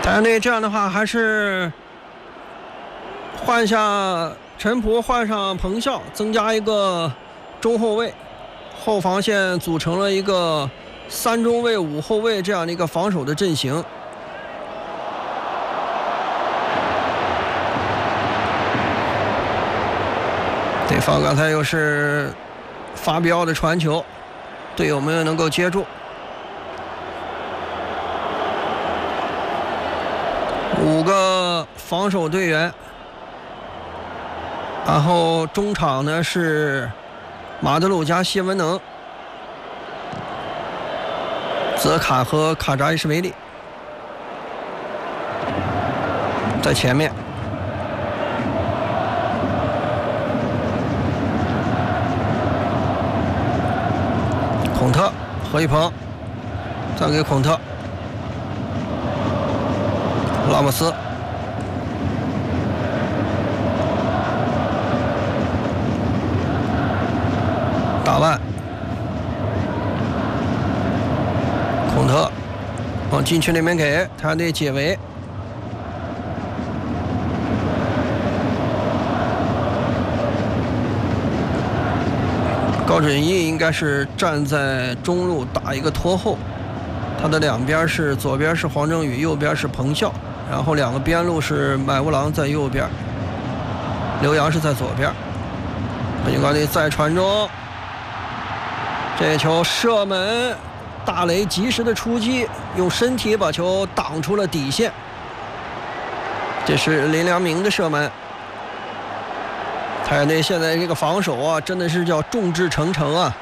太阳队这样的话，还是换下陈璞，换上彭笑，增加一个中后卫，后防线组成了一个3中卫5后卫这样的一个防守的阵型。对方刚才又是发飙的传球，队友没有能够接住。5个防守队员，然后中场呢是马德鲁加谢文能、泽卡和卡扎伊什维利在前面。孔特、何一鹏，再给孔特。拉莫斯，大万，孔特往禁区里面给太阳队解围，高准翼应该是站在中路打一个拖后，他的两边是左边是黄正宇，右边是彭笑。然后2个边路是买乌郎在右边，刘洋是在左边。北京国安队再传中，这球射门，大雷及时的出击，用身体把球挡出了底线。这是林良铭的射门。太阳队现在这个防守啊，真的是叫众志成城啊。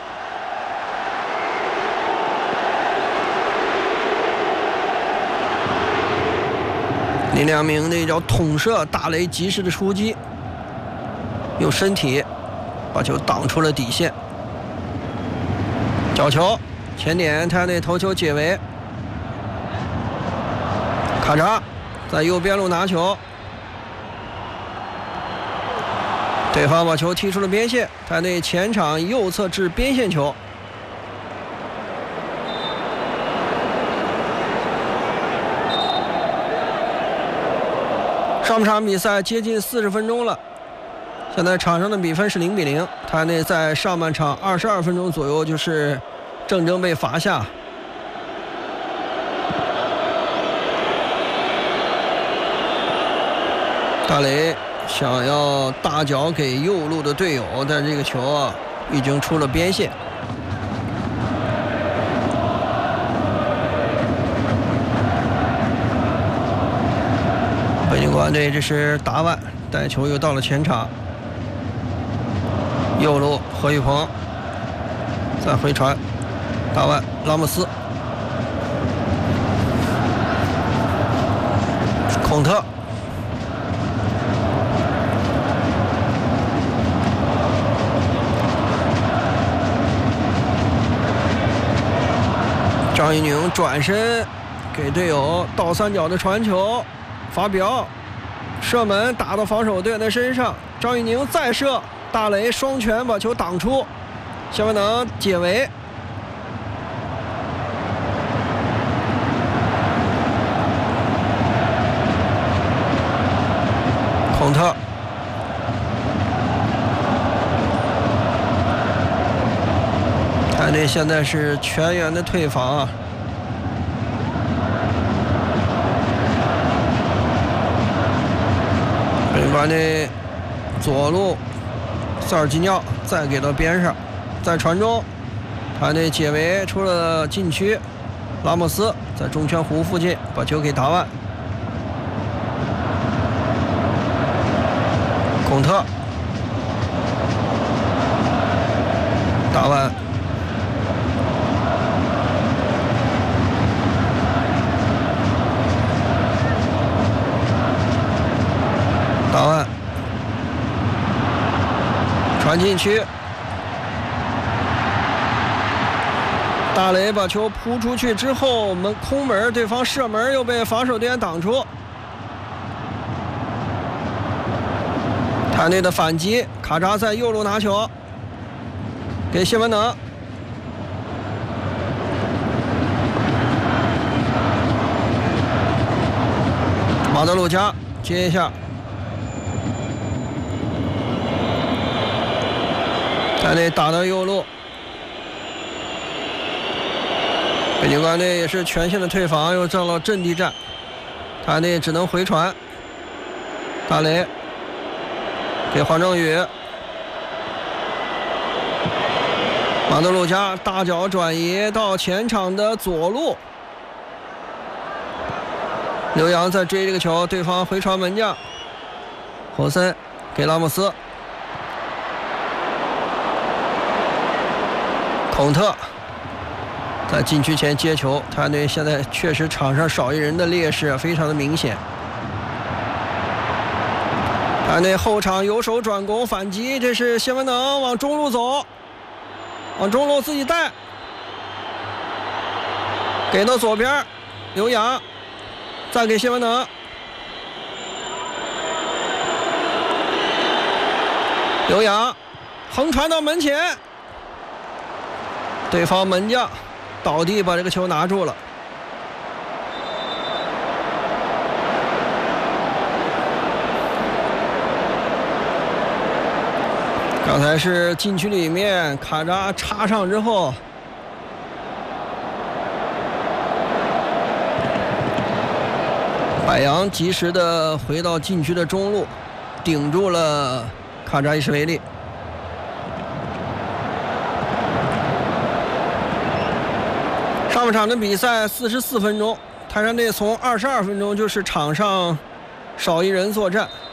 林良铭那叫捅射，大雷及时的出击，用身体把球挡出了底线。角球前点，太阳队头球解围，卡扎在右边路拿球，对方把球踢出了边线，太阳队前场右侧至边线球。上半场比赛接近40分钟了，现在场上的比分是0比0。太阳队在上半场22分钟左右就是郑铮被罚下，大雷想要大脚给右路的队友，但这个球啊已经出了边线。北京国安队这是达万带球又到了前场，右路何宇鹏再回传，达万拉莫斯，孔特，张怡宁转身给队友倒三角的传球，发表射门打到防守队员的身上，张怡宁再射，大雷双拳把球挡出，谢文能解围，孔特，太阳队现在是全员的退防啊。北京国安队左路塞尔吉尼奥再给到边上，再传中，太阳队解围出了禁区，拉莫斯在中圈弧附近把球给达万，孔特，达万，达万传进去，大雷把球扑出去之后，空门，对方射门又被防守队员挡出。太阳队的反击，卡扎在右路拿球，给谢文能， 马德鲁加接一下，在那打到右路，北京国安队也是全线的退防，又上了阵地战，他那只能回传。大雷给黄正宇，马德鲁加大脚转移到前场的左路，刘洋在追这个球，对方回传门将霍森给拉莫斯，孔特在禁区前接球，他队现在确实场上少一人的劣势非常的明显。他那后场右手转攻反击，这是谢文能往中路走，往中路自己带，给到左边，刘洋再给谢文能，刘洋横传到门前，对方门将倒地把这个球拿住了。刚才是禁区里面卡扎插上之后，百扬及时的回到禁区的中路，顶住了卡扎伊什维利。上半场的比赛44分钟，泰山队从22分钟就是场上少一人作战。